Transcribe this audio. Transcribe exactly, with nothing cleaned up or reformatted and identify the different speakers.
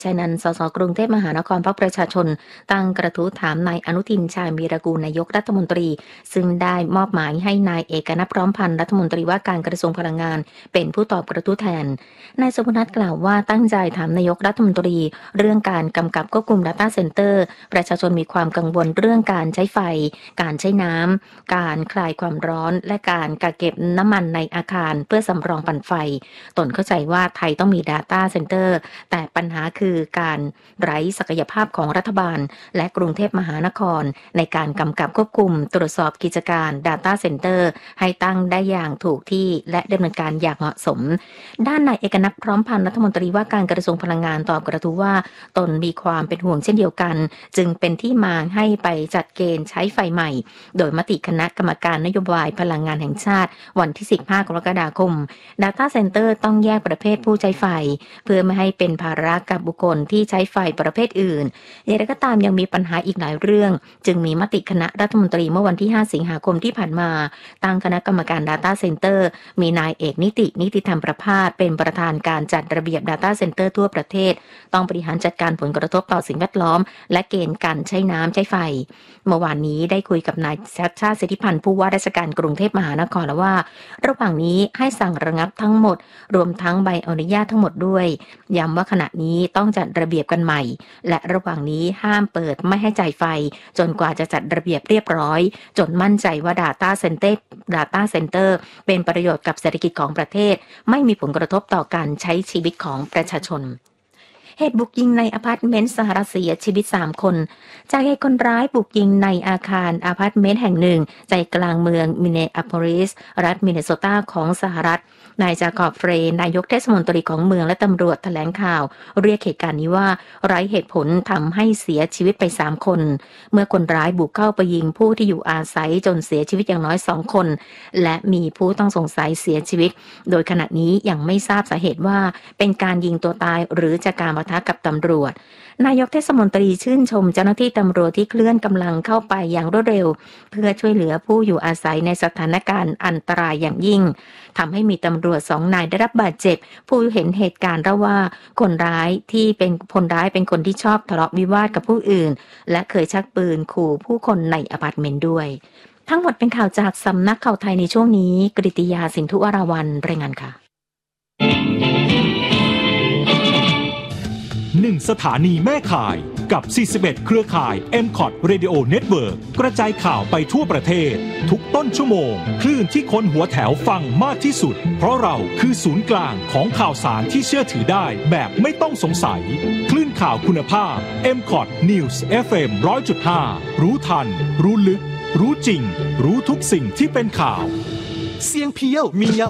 Speaker 1: ชัยนันท์ สส กรุงเทพมหานครพรรคประชาชนตั้งกระทู้ถามนายอนุทิน ชาญวีรกูลนายกรัฐมนตรีซึ่งได้มอบหมายให้นายเอกนัท พร้อมพันธ์รัฐมนตรีว่าการกระทรวงพลังงานเป็นผู้ตอบกระทู้แทนนายสุพนัทกล่าวว่าตั้งใจถามนายกรัฐมนตรีเรื่องการกำกับควบคุม Data Center ประชาชนมีความกังวลเรื่องการใช้ไฟการใช้น้ำการคลายความร้อนและการกักเก็บน้ำมันในอาคารเพื่อสำรองปั่นไฟตนเข้าใจว่าไทยต้องมี Data Center แต่ปัญหาคือการไร้ศักยภาพของรัฐบาลและกรุงเทพมหานครในการกำกับควบคุมตรวจสอบกิจการ Data Center ให้ตั้งได้อย่างถูกที่และดำเนินการอย่างเหมาะสมด้านนายเอกนัท พร้อมพันธ์รัฐมนตรีว่าการกระทรวงพลังงานตอบกระทู้ว่าตนมีความเป็นห่วงเช่นเดียวกันจึงเป็นที่มาให้ไปจัดเกณฑ์ใช้ไฟใหม่โดยมติคณะกรรมการนโยบายพลังงานแห่งชาติวันที่สิบห้ากรกฎาคม Data Center ต้องแยกประเภทผู้ใช้ไฟเพื่อไม่ให้เป็นภาระกับบุคคลที่ใช้ไฟประเภทอื่นอย่างไรก็ตามยังมีปัญหาอีกหลายเรื่องจึงมีมติคณะรัฐมนตรีเมื่อวันที่ห้าสิงหาคมที่ผ่านมาตั้งคณะกรรมการ Data Center มีนายเอกนิตินิติธรรมประภาสเป็นประธานการจัดระเบียบ Data Center ทั่วประเทศต้องบริหารจัดการผลกระทบต่อสิ่งแวดล้อมและเกณฑ์การใช้น้ำใช้ไฟเมื่อวานนี้ได้คุยกับนายชัชชาติ สิทธิพันธ์ผู้ว่าราชการกรุงเทพมหานครแล้วว่าระหว่างนี้ให้สั่งระงับทั้งหมดรวมทั้งใบอนุญาตทั้งหมดด้วยย้ำว่าขณะนี้ต้องจัดระเบียบกันใหม่และระหว่างนี้ห้ามเปิดไม่ให้จ่ายไฟจนกว่าจะจัดระเบียบเรียบร้อยจนมั่นใจว่า Data Center Data Center เป็นประโยชน์กับเศรษฐกิจของประเทศไม่มีผลกระทบต่อการใช้ชีวิตของประชาชนเหตุบุกยิงในอพาร์ตเมนต์สหรัฐเสียชีวิตสามคนจากเหตุคนร้ายบุกยิงในอาคารอพาร์ตเมนต์แห่งหนึ่งใจกลางเมืองมินเนอาโพลิสรัฐมินนิโซตาของสหรัฐนายจาคอบเฟรย์นายกเทศมนตรีของเมืองและตำรวจแถลงข่าวเรียกเหตุการณ์นี้ว่าไร้เหตุผลทำให้เสียชีวิตไปสามคนเมื่อคนร้ายบุกเข้าไปยิงผู้ที่อยู่อาศัยจนเสียชีวิตอย่างน้อยสองคนและมีผู้ต้องสงสัยเสียชีวิตโดยขณะนี้ยังไม่ทราบสาเหตุว่าเป็นการยิงตัวตายหรือจากการปะทะกับตำรวจนายกเทศมนตรีชื่นชมเจ้าหน้าที่ตำรวจที่เคลื่อนกำลังเข้าไปอย่างรวดเร็วเพื่อช่วยเหลือผู้อยู่อาศัยในสถานการณ์อันตรายอย่างยิ่งทำให้มีตำรวจสองนายได้รับบาดเจ็บผู้เห็นเหตุการณ์เล่าว่าคนร้ายที่เป็นคนร้ายเป็นคนที่ชอบทะเลาะวิวาทกับผู้อื่นและเคยชักปืนขู่ผู้คนในอพาร์ตเมนต์ด้วยทั้งหมดเป็นข่าวจากสำนักข่าวไทยในช่วงนี้กฤติยาสินธุวราวัลย์รายงานค่ะ
Speaker 2: หนึ่งสถานีแม่ข่ายกับสี่สิบเอ็ดเครือข่าย เอ็ม คอท Radio Network กระจายข่าวไปทั่วประเทศทุกต้นชั่วโมงคลื่นที่คนหัวแถวฟังมากที่สุดเพราะเราคือศูนย์กลางของข่าวสารที่เชื่อถือได้แบบไม่ต้องสงสัยคลื่นข่าวคุณภาพ เอ็ม คอท News เอฟ เอ็ม หนึ่งร้อยจุดห้า รู้ทันรู้ลึกรู้จริงรู้ทุกสิ่งที่เป็นข่าว
Speaker 3: เสียงเพียวมียา